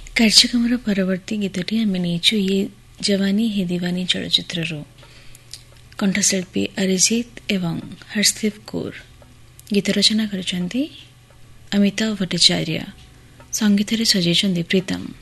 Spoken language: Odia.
କାର୍ଯ୍ୟକ୍ରମର ପରବର୍ତ୍ତୀ ଗୀତଟି ଆମେ ନେଇଛୁ ଇଏ ଯବାନୀ ହେ ଦିୱାନୀ ଚଳଚ୍ଚିତ୍ରରୁ। କଣ୍ଠଶିଳ୍ପୀ ଅରିଜିତ ଏବଂ ହର୍ଷଦୀପ କୌର। ଗୀତ ରଚନା କରିଛନ୍ତି ଅମିତାଭ ଭଟ୍ଟାଚାର୍ଯ୍ୟ, ସଙ୍ଗୀତରେ ସଜେଇଛନ୍ତି ପ୍ରୀତମ।